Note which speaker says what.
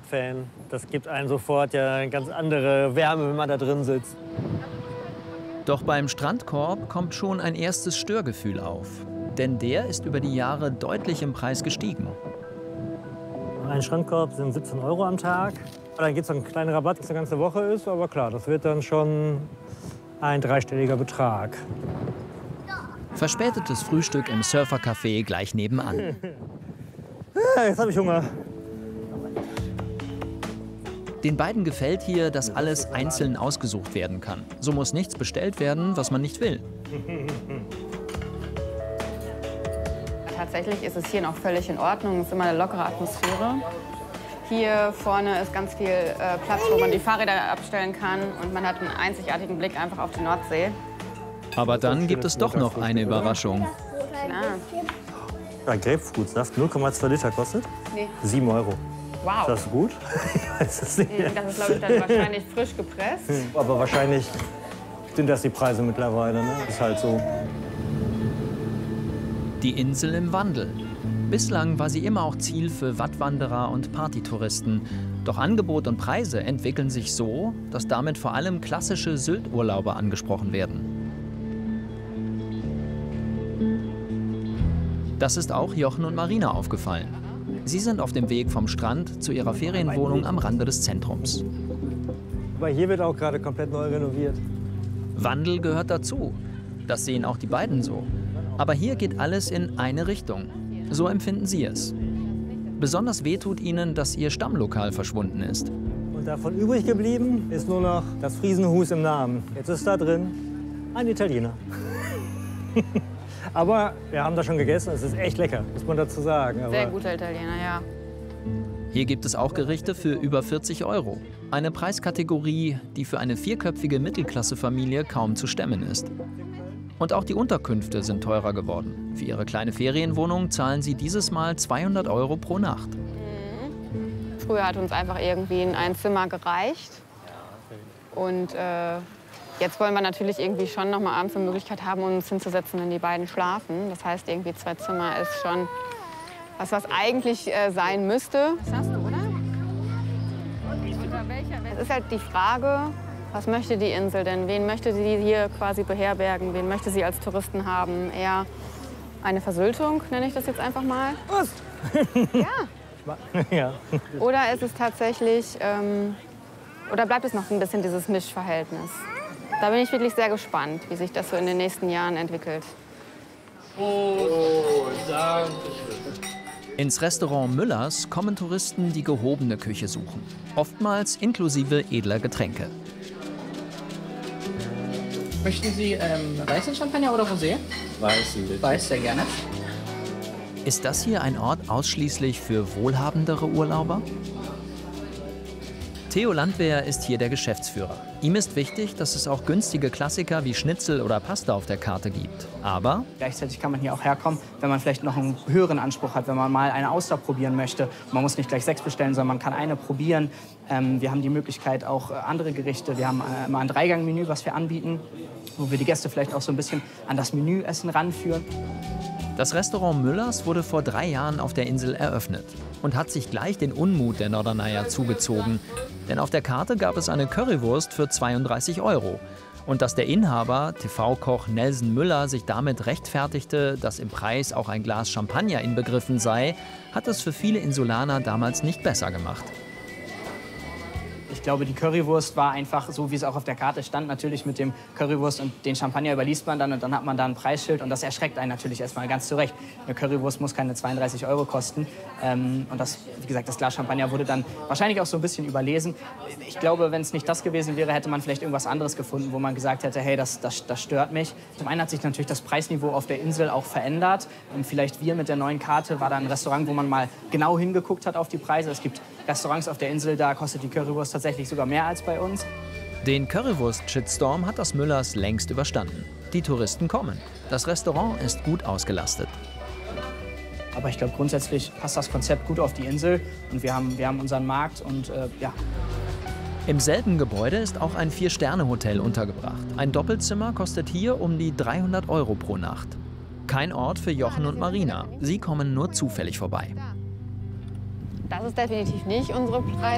Speaker 1: Strandfan. Das gibt einem sofort ja eine ganz andere Wärme, wenn man da drin sitzt.
Speaker 2: Doch beim Strandkorb kommt schon ein erstes Störgefühl auf. Denn der ist über die Jahre deutlich im Preis gestiegen.
Speaker 1: Ein Strandkorb sind 17 € am Tag. Dann gibt es einen kleinen Rabatt, der eine ganze Woche ist. Aber klar, das wird dann schon ein dreistelliger Betrag.
Speaker 2: Verspätetes Frühstück im Surfercafé gleich nebenan.
Speaker 1: Jetzt habe ich Hunger.
Speaker 2: Den beiden gefällt hier, dass alles einzeln ausgesucht werden kann. So muss nichts bestellt werden, was man nicht will.
Speaker 3: Tatsächlich ist es hier noch völlig in Ordnung. Es ist immer eine lockere Atmosphäre. Hier vorne ist ganz viel Platz, wo man die Fahrräder abstellen kann. Und man hat einen einzigartigen Blick einfach auf die Nordsee.
Speaker 2: Aber dann gibt es doch noch eine Überraschung.
Speaker 3: Klar.
Speaker 1: Grapefruitsaft, 0,2 Liter kostet?
Speaker 3: Nee.
Speaker 1: 7 €.
Speaker 3: Wow.
Speaker 1: Ist das gut? Ich weiß es nicht.
Speaker 3: Das ist, glaube ich, dann wahrscheinlich frisch gepresst.
Speaker 1: Aber wahrscheinlich sind das die Preise mittlerweile. Ne? Ist halt so.
Speaker 2: Die Insel im Wandel. Bislang war sie immer auch Ziel für Wattwanderer und Partytouristen. Doch Angebot und Preise entwickeln sich so, dass damit vor allem klassische Sylt-Urlauber angesprochen werden. Das ist auch Jochen und Marina aufgefallen. Sie sind auf dem Weg vom Strand zu ihrer Ferienwohnung am Rande des Zentrums.
Speaker 1: Aber hier wird auch gerade komplett neu renoviert.
Speaker 2: Wandel gehört dazu. Das sehen auch die beiden so. Aber hier geht alles in eine Richtung. So empfinden sie es. Besonders wehtut ihnen, dass ihr Stammlokal verschwunden ist.
Speaker 1: Und davon übrig geblieben ist nur noch das Friesenhus im Namen. Jetzt ist da drin ein Italiener. Aber wir haben da schon gegessen, es ist echt lecker, muss man dazu sagen.
Speaker 3: Sehr guter Italiener, ja.
Speaker 2: Hier gibt es auch Gerichte für über 40 €. Eine Preiskategorie, die für eine vierköpfige Mittelklassefamilie kaum zu stemmen ist. Und auch die Unterkünfte sind teurer geworden. Für ihre kleine Ferienwohnung zahlen sie dieses Mal 200 € pro Nacht.
Speaker 3: Früher hat uns einfach irgendwie ein Zimmer gereicht. Und jetzt wollen wir natürlich irgendwie schon noch mal abends eine Möglichkeit haben, uns hinzusetzen, wenn die beiden schlafen. Das heißt, irgendwie 2 Zimmer ist schon was eigentlich sein müsste. Das hast du, oder? Es ist halt die Frage, was möchte die Insel denn? Wen möchte sie hier quasi beherbergen? Wen möchte sie als Touristen haben? Eher eine Versyltung, nenne ich das jetzt einfach mal.
Speaker 1: Was?
Speaker 3: Ja.
Speaker 1: Ja.
Speaker 3: Oder ist es tatsächlich, oder bleibt es noch ein bisschen dieses Mischverhältnis? Da bin ich wirklich sehr gespannt, wie sich das so in den nächsten Jahren entwickelt.
Speaker 2: Ins Restaurant Müllers kommen Touristen, die gehobene Küche suchen. Oftmals inklusive edler Getränke.
Speaker 4: Möchten Sie weißen Champagner oder Rosé?
Speaker 5: Weißen, bitte.
Speaker 4: Weiß, sehr gerne.
Speaker 2: Ist das hier ein Ort ausschließlich für wohlhabendere Urlauber? Theo Landwehr ist hier der Geschäftsführer. Ihm ist wichtig, dass es auch günstige Klassiker wie Schnitzel oder Pasta auf der Karte gibt. Aber
Speaker 4: Gleichzeitig kann man hier auch herkommen, wenn man vielleicht noch einen höheren Anspruch hat, wenn man mal eine Auster probieren möchte. Man muss nicht gleich 6 bestellen, sondern man kann eine probieren. Wir haben die Möglichkeit, auch andere Gerichte. Wir haben immer ein 3-Gang-Menü, was wir anbieten, wo wir die Gäste vielleicht auch so ein bisschen an das Menüessen ranführen.
Speaker 2: das Restaurant Müllers wurde vor 3 Jahren auf der Insel eröffnet und hat sich gleich den Unmut der Norderneier zugezogen. Denn auf der Karte gab es eine Currywurst für 32 €. Und dass der Inhaber, TV-Koch Nelson Müller, sich damit rechtfertigte, dass im Preis auch ein Glas Champagner inbegriffen sei, hat es für viele Insulaner damals nicht besser gemacht.
Speaker 4: Ich glaube, die Currywurst war einfach so, wie es auch auf der Karte stand. Natürlich mit dem Currywurst und den Champagner überliest man dann und dann hat man da ein Preisschild und das erschreckt einen natürlich erstmal ganz zurecht. Eine Currywurst muss keine 32 € kosten und das, wie gesagt, das Glas Champagner wurde dann wahrscheinlich auch so ein bisschen überlesen. Ich glaube, wenn es nicht das gewesen wäre, hätte man vielleicht irgendwas anderes gefunden, wo man gesagt hätte, hey, das stört mich. Zum einen hat sich natürlich das Preisniveau auf der Insel auch verändert. Und vielleicht wir mit der neuen Karte war da ein Restaurant, wo man mal genau hingeguckt hat auf die Preise. Es gibt Restaurants auf der Insel, da kostet die Currywurst tatsächlich sogar mehr als bei uns.
Speaker 2: Den Currywurst-Shitstorm hat das Müllers längst überstanden. Die Touristen kommen. Das Restaurant ist gut ausgelastet.
Speaker 4: Aber ich glaube, grundsätzlich passt das Konzept gut auf die Insel. Und wir haben unseren Markt und ja.
Speaker 2: Im selben Gebäude ist auch ein 4-Sterne-Hotel untergebracht. Ein Doppelzimmer kostet hier um die 300 € pro Nacht. Kein Ort für Jochen und Marina. Sie kommen nur zufällig vorbei.
Speaker 3: Das ist definitiv nicht unsere Preise.